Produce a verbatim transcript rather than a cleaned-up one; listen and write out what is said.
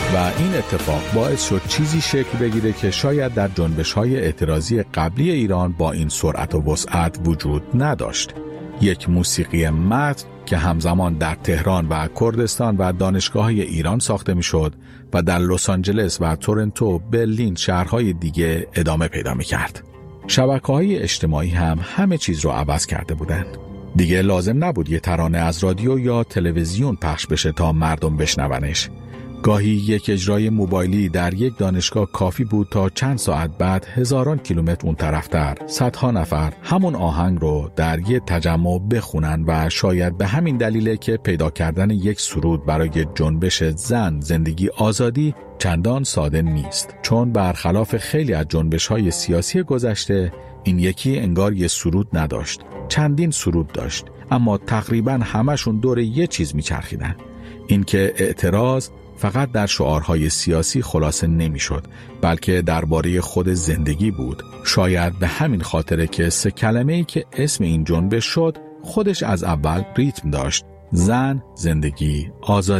و این اتفاق باعث شد چیزی شکل بگیره که شاید در جنبش‌های اعتراضی قبلی ایران با این سرعت و وسعت وجود نداشت. یک موسیقی متن که همزمان در تهران و کردستان و دانشگاه‌های ایران ساخته می‌شد و در لس آنجلس و تورنتو، برلین، شهرهای دیگه ادامه پیدا می‌کرد. شبکه‌های اجتماعی هم همه چیز رو عوض کرده بودند. دیگه لازم نبود یه ترانه از رادیو یا تلویزیون پخش بشه تا مردم بشنونش. گاهی یک اجرای موبایلی در یک دانشگاه کافی بود تا چند ساعت بعد هزاران کیلومتر اون طرفتر صدها نفر همون آهنگ رو در یک تجمع بخونن و شاید به همین دلیله که پیدا کردن یک سرود برای جنبش زن، زندگی، آزادی چندان ساده نیست، چون برخلاف خیلی از جنبش‌های سیاسی گذشته این یکی انگار یه سرود نداشت. چندین سرود داشت، اما تقریباً همشون دور یه چیز میچرخیدن، اینکه اعتراض فقط در شعارهای سیاسی خلاصه نمیشد، بلکه درباره خود زندگی بود. شاید به همین خاطره که سه کلمه‌ای که اسم این جنبش شد خودش از اول ریتم داشت: زن، زندگی، آزادی.